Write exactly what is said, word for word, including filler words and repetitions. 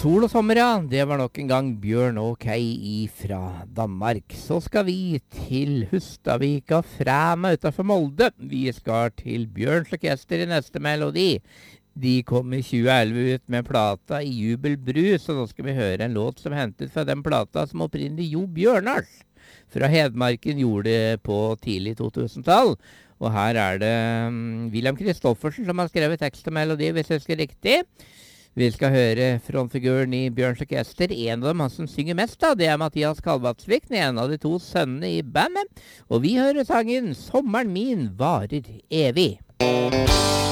Sol og sommer, ja. Det var nok en gang Bjørn og Kay fra Danmark. Så skal vi til Hustadvika Fræma utenfor Molde. Vi skal til Bjørns Orkester i neste melodi. De kom i tjue elleve ut med plata i Jubelbrus, og nå skal vi høre en låt som hentet fra den plata som opprinnelig Jo Bjørnars fra Hedmarken gjorde det på tidlig to tusen-tall. Og her er det um, William Kristoffersen som har skrevet tekst og melodi, hvis jeg husker riktig. Vi skal høre frontfiguren i Bjørns Orkester. En av dem, han som synger mest da, det er Mathias Kalvatsvik, en av de to sønnene i bandet. Og vi hører sangen «Sommeren min varer evig».